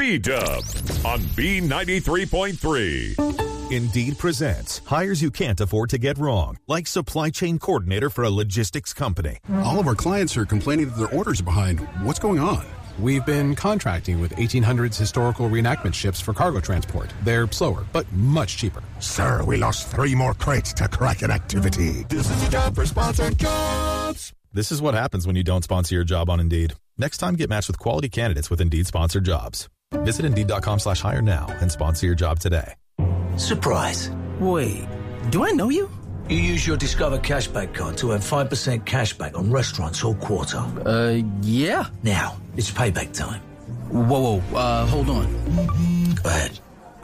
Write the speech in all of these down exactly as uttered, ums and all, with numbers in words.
B-Dub on B ninety-three point three. Indeed presents hires you can't afford to get wrong, like supply chain coordinator for a logistics company. All of our clients are complaining that their orders are behind. What's going on? We've been contracting with eighteen hundreds historical reenactment ships for cargo transport. They're slower, but much cheaper. Sir, we lost three more crates to Kraken activity. This is a job for sponsored jobs. This is what happens when you don't sponsor your job on Indeed. Next time, get matched with quality candidates with Indeed sponsored jobs. Visit Indeed.com slash hire now and sponsor your job today. Surprise. Wait, do I know you? You use your Discover Cashback card to earn five percent cashback on restaurants all quarter. Uh, yeah. Now, it's payback time. Whoa, whoa, uh, hold on. Go ahead.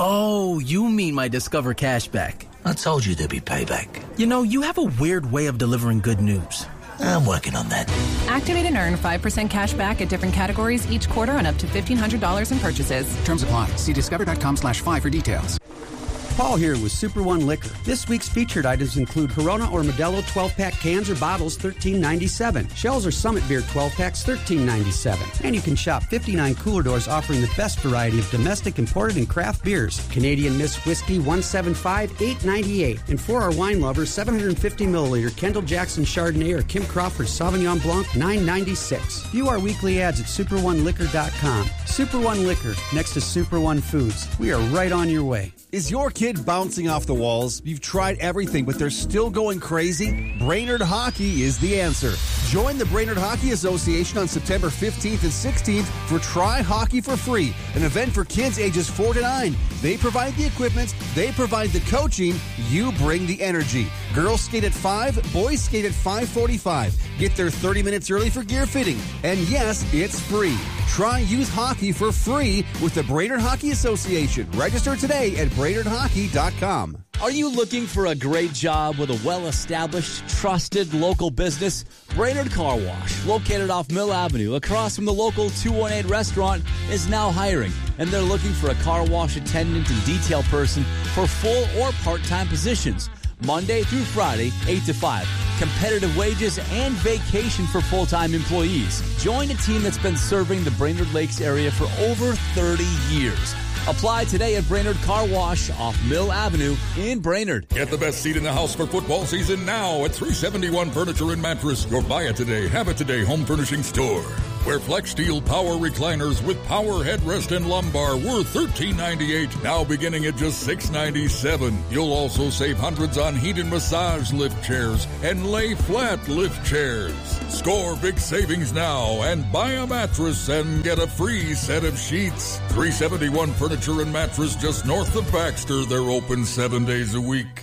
Oh, you mean my Discover Cashback. I told you there'd be payback. You know, you have a weird way of delivering good news. I'm working on that. Activate and earn five percent cash back at different categories each quarter on up to fifteen hundred dollars in purchases. Terms apply. See discover.com slash five for details. Paul here with Super One Liquor. This week's featured items include Corona or Modelo twelve-pack cans or bottles, thirteen ninety-seven. Shells or Summit Beer twelve-packs, thirteen ninety-seven. And you can shop fifty-nine cooler doors offering the best variety of domestic, imported, and craft beers. Canadian Mist Whiskey, one seventy-five, eight ninety-eight. And for our wine lovers, seven hundred fifty milliliter Kendall Jackson Chardonnay or Kim Crawford Sauvignon Blanc, nine ninety-six. View our weekly ads at super one liquor dot com. Super One Liquor, next to Super One Foods. We are right on your way. Is your kid bouncing off the walls? You've tried everything, but they're still going crazy? Brainerd Hockey is the answer. Join the Brainerd Hockey Association on September fifteenth and sixteenth for Try Hockey for Free, an event for kids ages four to nine. They provide the equipment, they provide the coaching, you bring the energy. Girls skate at five, boys skate at five forty-five. Get there thirty minutes early for gear fitting. And yes, it's free. Try youth hockey for free with the Brainerd Hockey Association. Register today at brainerd hockey dot com. Are you looking for a great job with a well-established, trusted local business? Brainerd Car Wash, located off Mill Avenue across from the local two one eight restaurant, is now hiring, and they're looking for a car wash attendant and detail person for full or part-time positions. Monday through Friday, eight to five. Competitive wages and vacation for full-time employees. Join a team that's been serving the Brainerd Lakes area for over thirty years. Apply today at Brainerd Car Wash off Mill Avenue in Brainerd. Get the best seat in the house for football season now at three seventy-one Furniture and Mattress, your buy it today, have it today home furnishing store. Where Flex Steel power recliners with power headrest and lumbar were thirteen ninety-eight, now beginning at just six ninety-seven. You'll also save hundreds on heat and massage lift chairs and lay flat lift chairs. Score big savings now and buy a mattress and get a free set of sheets. three seventy-one Furniture and Mattress just north of Baxter. They're open seven days a week.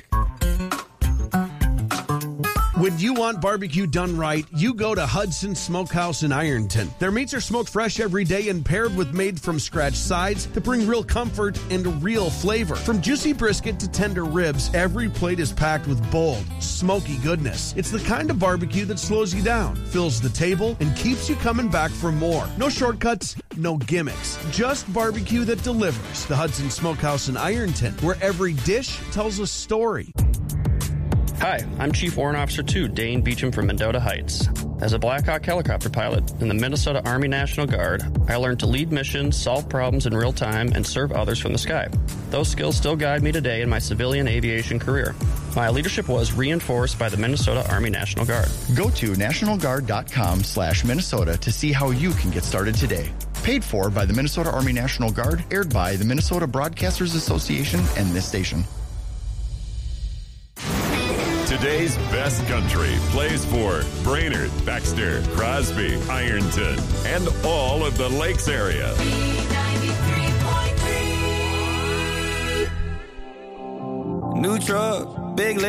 When you want barbecue done right, you go to Hudson Smokehouse in Ironton. Their meats are smoked fresh every day and paired with made-from-scratch sides to bring real comfort and real flavor. From juicy brisket to tender ribs, every plate is packed with bold, smoky goodness. It's the kind of barbecue that slows you down, fills the table, and keeps you coming back for more. No shortcuts, no gimmicks. Just barbecue that delivers. The Hudson Smokehouse in Ironton, where every dish tells a story. Hi, I'm Chief Warrant Officer two, Dane Beecham from Mendota Heights. As a Black Hawk helicopter pilot in the Minnesota Army National Guard, I learned to lead missions, solve problems in real time, and serve others from the sky. Those skills still guide me today in my civilian aviation career. My leadership was reinforced by the Minnesota Army National Guard. Go to nationalguard.com slash Minnesota to see how you can get started today. Paid for by the Minnesota Army National Guard, aired by the Minnesota Broadcasters Association and this station. Today's best country plays for Brainerd, Baxter, Crosby, Ironton, and all of the Lakes area. New truck, big